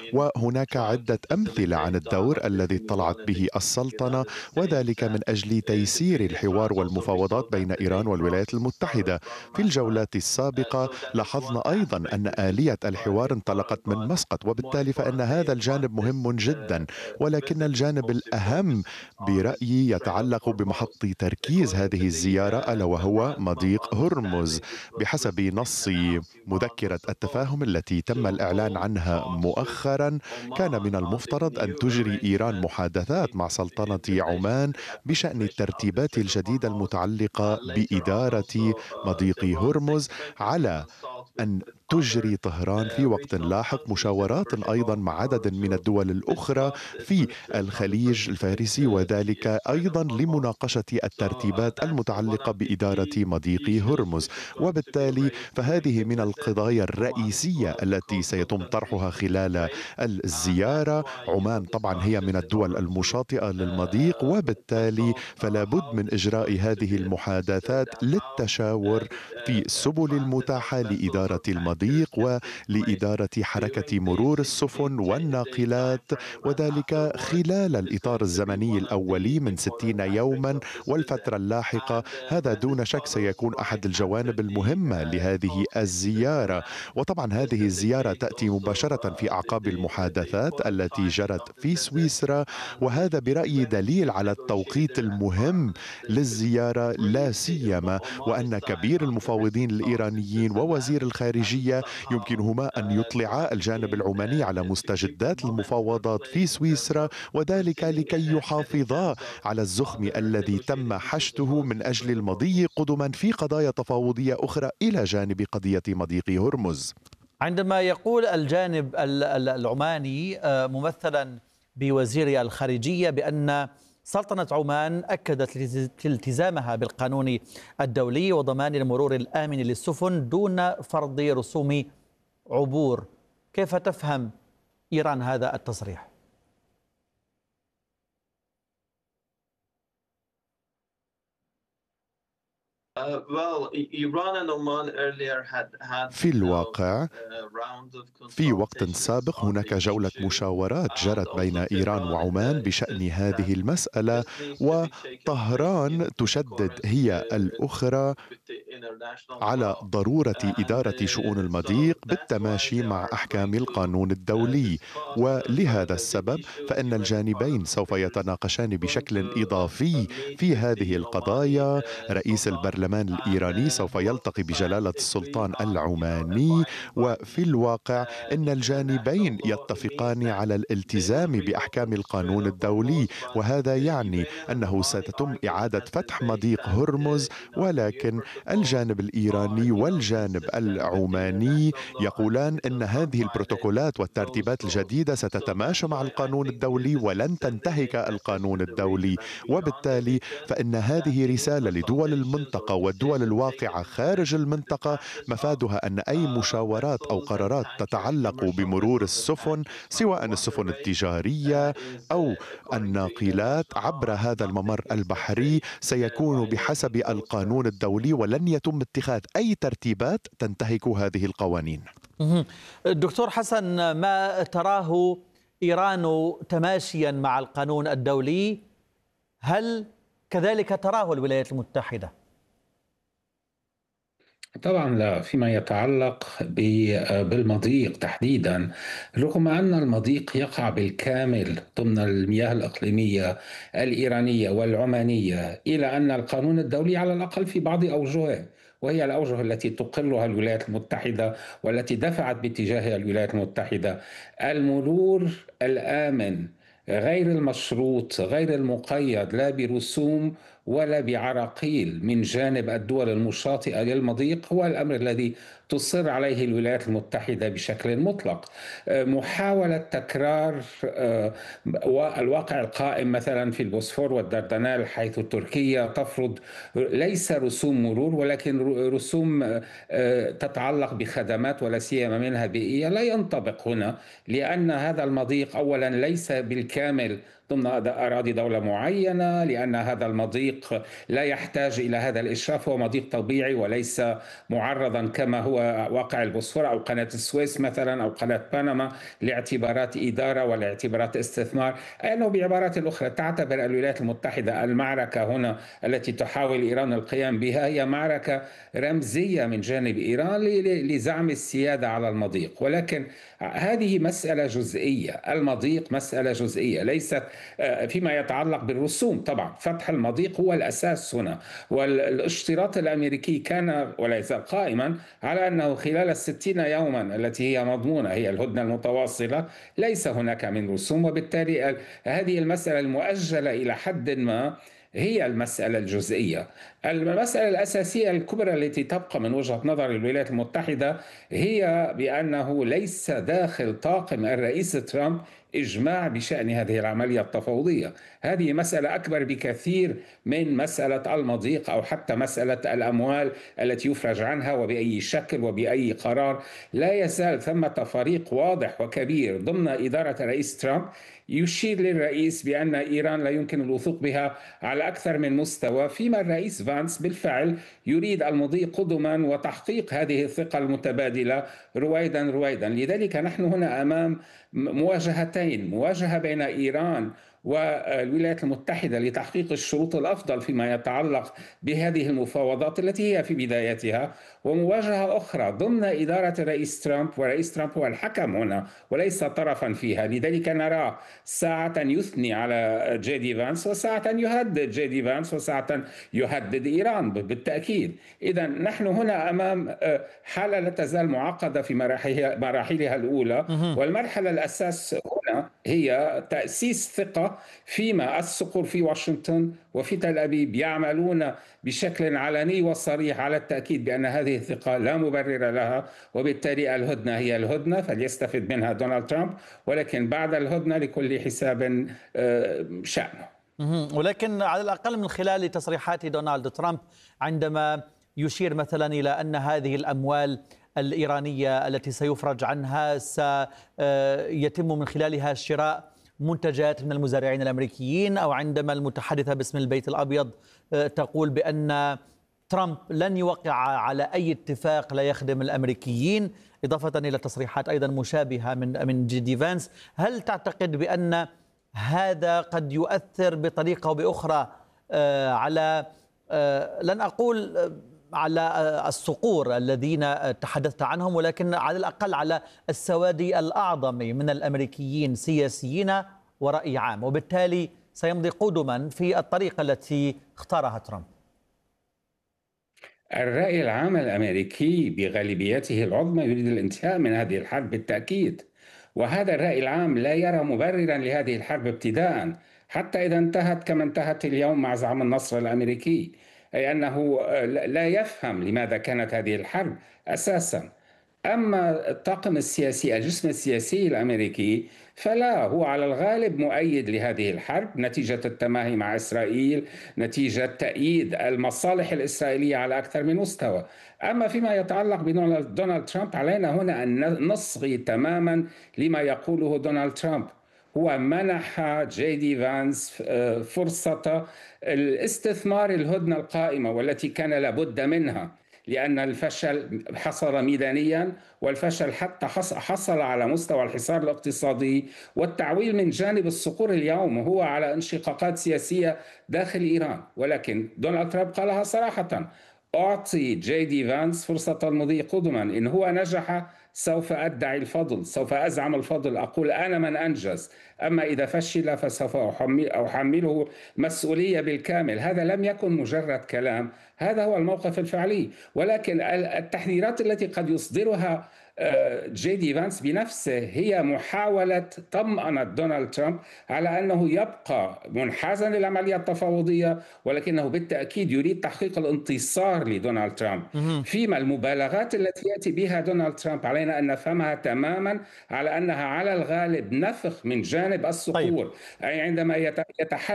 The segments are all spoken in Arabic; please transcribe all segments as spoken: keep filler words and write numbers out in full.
وهناك عدة أمثلة عن الدور الذي اطلعت به السلطنة، وذلك من أجل تيسير الحوار والمفاوضات بين إيران والولايات المتحدة. في الجولات السابقة لاحظنا أيضا أن آلية الحوار انطلقت من مسقط، وبالتالي فإن هذا الجانب مهم جدا، ولكن الجانب الأهم برأيي يتعلق بمحط تركيز هذه الزيارة، ألا وهو مضيق هرمز. بحسب نص مذكرة التفاهم التي تم الإعلان عنها مؤخرا، كان من المفترض أن تجري إيران محادثات مع سلطنة عمان بشأن الترتيبات الجديدة المتعلقة بإدارة مضيق هرمز، على أن تجري طهران في وقت لاحق مشاورات أيضا مع عدد من الدول الأخرى في الخليج الفارسي، وذلك أيضا لمناقشة الترتيبات المتعلقة بإدارة مضيق هرمز. وبالتالي فهذه من القضايا الرئيسية التي سيتم طرحها خلال الزيارة. عمان طبعا هي من الدول المشاطئة للمضيق، وبالتالي فلا بد من إجراء هذه المحادثات للتشاور في السبل المتاحة لإدارة المضيق ولإدارة حركة مرور السفن والناقلات، وذلك خلال الإطار الزمني الأولي من ستين يوما، والفترة اللاحقة هذا دون شك سيكون أحد الجوانب المهمة لهذه الزيارة. وطبعا هذه الزيارة تأتي مباشرة في أعقاب المحادثات التي جرت في سويسرا، وهذا برأيي دليل على التوقيت المهم للزيارة، لا سيما وأن كبير المفاوضين الإيرانيين ووزير الخارجية يمكنهما أن يطلعا الجانب العماني على مستجدات المفاوضات في سويسرا، وذلك لكي يحافظا على الزخم الذي تم حشده من أجل المضي قدما في قضايا تفاوضية أخرى إلى جانب قضية مضيق هرمز. عندما يقول الجانب العماني ممثلا بوزير الخارجية بأن سلطنة عمان أكدت التزامها بالقانون الدولي وضمان المرور الآمن للسفن دون فرض رسوم عبور، كيف تفهم إيران هذا التصريح؟ في الواقع في وقت سابق هناك جولة مشاورات جرت بين إيران وعمان بشأن هذه المسألة، وطهران تشدد هي الأخرى على ضرورة إدارة شؤون المضيق بالتماشي مع أحكام القانون الدولي. ولهذا السبب فإن الجانبين سوف يتناقشان بشكل إضافي في هذه القضايا. رئيس البرلمان الإيراني سوف يلتقي بجلالة السلطان العماني، وفي الواقع إن الجانبين يتفقان على الالتزام بأحكام القانون الدولي، وهذا يعني أنه ستتم إعادة فتح مضيق هرمز، ولكن الجانب الإيراني والجانب العماني يقولان أن هذه البروتوكولات والترتيبات الجديدة ستتماشى مع القانون الدولي ولن تنتهك القانون الدولي. وبالتالي فإن هذه رسالة لدول المنطقة والدول الواقعة خارج المنطقة، مفادها أن أي مشاورات أو قرارات تتعلق بمرور السفن، سواء السفن التجارية أو الناقلات عبر هذا الممر البحري، سيكون بحسب القانون الدولي ولن يتم اتخاذ أي ترتيبات تنتهك هذه القوانين. دكتور حسن، ما تراه إيران تماشيا مع القانون الدولي، هل كذلك تراه الولايات المتحدة؟ طبعا لا، فيما يتعلق بالمضيق تحديدا، رغم أن المضيق يقع بالكامل ضمن المياه الإقليمية الإيرانية والعمانية، إلى أن القانون الدولي على الأقل في بعض أوجهه، وهي الأوجه التي تقرها الولايات المتحدة والتي دفعت باتجاهها الولايات المتحدة، المرور الآمن غير المشروط غير المقيد لا برسوم ولا بعراقيل من جانب الدول المشاطئة للمضيق هو الأمر الذي تصر عليه الولايات المتحدة بشكل مطلق. محاولة تكرار الواقع القائم مثلا في البوسفور والدردنال، حيث تركيا تفرض ليس رسوم مرور ولكن رسوم تتعلق بخدمات ولا سيما منها بيئية، لا ينطبق هنا، لأن هذا المضيق أولا ليس بالكامل ضمن أراضي دولة معينة، لأن هذا المضيق لا يحتاج إلى هذا الإشراف، هو مضيق طبيعي وليس معرضا كما هو واقع البوسفور أو قناة السويس مثلا أو قناة بنما لاعتبارات إدارة ولا اعتبارات استثمار. أنه بعبارات أخرى تعتبر الولايات المتحدة المعركة هنا التي تحاول إيران القيام بها هي معركة رمزية من جانب إيران لزعم السيادة على المضيق، ولكن هذه مسألة جزئية. المضيق مسألة جزئية ليست فيما يتعلق بالرسوم. طبعا فتح المضيق هو الأساس هنا، والاشتراط الأمريكي كان ولا يزال قائما على أنه خلال الستين يوما التي هي مضمونة، هي الهدنة المتواصلة، ليس هناك من رسوم، وبالتالي هذه المسألة المؤجلة إلى حد ما هي المسألة الجزئية. المسألة الأساسية الكبرى التي تبقى من وجهة نظر الولايات المتحدة هي بأنه ليس داخل طاقم الرئيس ترامب إجماع بشأن هذه العملية التفاوضية. هذه مسألة أكبر بكثير من مسألة المضيق أو حتى مسألة الأموال التي يفرج عنها وبأي شكل وبأي قرار. لا يزال ثمة فريق واضح وكبير ضمن إدارة الرئيس ترامب يشير للرئيس بأن إيران لا يمكن الوثوق بها على أكثر من مستوى، فيما الرئيس فانس بالفعل يريد المضي قدما وتحقيق هذه الثقة المتبادلة رويدا رويدا. لذلك نحن هنا أمام مواجهتين، مواجهة بين إيران والولايات المتحدة لتحقيق الشروط الأفضل فيما يتعلق بهذه المفاوضات التي هي في بدايتها، ومواجهة أخرى ضمن إدارة الرئيس ترامب، والرئيس ترامب هو الحكم هنا وليس طرفا فيها. لذلك نرى ساعة يثني على جي دي فانس وساعة يهدد جي دي فانس وساعة يهدد إيران بالتأكيد. إذا نحن هنا أمام حالة لا تزال معقدة في مراحلها الأولى، والمرحلة الأساس هنا هي تأسيس ثقة فيما الصقور في واشنطن وفي تل أبيب يعملون بشكل علني وصريح على التأكيد بأن هذه الثقة لا مبرر لها، وبالتالي الهدنة هي الهدنة فليستفد منها دونالد ترامب، ولكن بعد الهدنة لكل حساب شأنه. ولكن على الأقل من خلال تصريحات دونالد ترامب عندما يشير مثلا إلى أن هذه الأموال الإيرانية التي سيفرج عنها سيتم من خلالها شراء منتجات من المزارعين الأمريكيين، أو عندما المتحدثة باسم البيت الأبيض تقول بأن ترامب لن يوقع على أي اتفاق لا يخدم الأمريكيين، إضافة إلى تصريحات أيضا مشابهة من من جي دي فانس. هل تعتقد بأن هذا قد يؤثر بطريقة أو بأخرى على، لن أقول على الصقور الذين تحدثت عنهم، ولكن على الأقل على السواد الأعظم من الأمريكيين سياسيين ورأي عام، وبالتالي سيمضي قدما في الطريقة التي اختارها ترامب؟ الرأي العام الأمريكي بغالبيته العظمى يريد الانتهاء من هذه الحرب بالتأكيد، وهذا الرأي العام لا يرى مبررا لهذه الحرب ابتداء، حتى إذا انتهت كما انتهت اليوم مع زعم النصر الأمريكي، أي أنه لا يفهم لماذا كانت هذه الحرب أساسا. أما الطاقم السياسي، الجسم السياسي الأمريكي، فلا، هو على الغالب مؤيد لهذه الحرب نتيجة التماهي مع إسرائيل، نتيجة تأييد المصالح الإسرائيلية على أكثر من مستوى. أما فيما يتعلق بدونالد ترامب علينا هنا أن نصغي تماما لما يقوله دونالد ترامب. هو منح جي دي فانس فرصة الاستثمار الهدنة القائمة والتي كان لابد منها، لأن الفشل حصل ميدانيا، والفشل حتى حصل على مستوى الحصار الاقتصادي والتعويل من جانب الصقور اليوم هو على انشقاقات سياسية داخل إيران. ولكن دونالد ترامب قالها صراحة: أعطي جي دي فانس فرصة المضي قدما، إن هو نجح سوف أدعي الفضل، سوف أزعم الفضل، أقول أنا من أنجز، أما إذا فشل فسوف أحمله مسؤولية بالكامل. هذا لم يكن مجرد كلام، هذا هو الموقف الفعلي. ولكن التحذيرات التي قد يصدرها جي دي فانس بنفسه هي محاولة طمأنة دونالد ترامب على أنه يبقى منحازا للعملية التفاوضية، ولكنه بالتأكيد يريد تحقيق الانتصار لدونالد ترامب. فيما المبالغات التي يأتي بها دونالد ترامب علينا أن نفهمها تماما على أنها على الغالب نفخ من جانب الصقور. طيب. أي عندما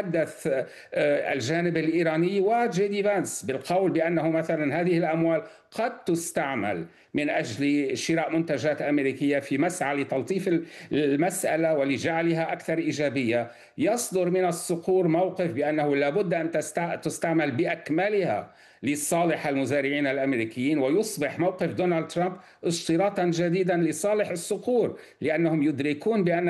يتحدث الجانب الإيراني وجي دي فانس بالقول بأنه مثلا هذه الأموال قد تستعمل من أجل شراء منتجات أمريكية في مسعى لتلطيف المسألة ولجعلها أكثر إيجابية، يصدر من الصقور موقف بأنه لابد أن تستعمل بأكملها لصالح المزارعين الأمريكيين، ويصبح موقف دونالد ترامب اشتراطا جديدا لصالح الصقور، لأنهم يدركون بأن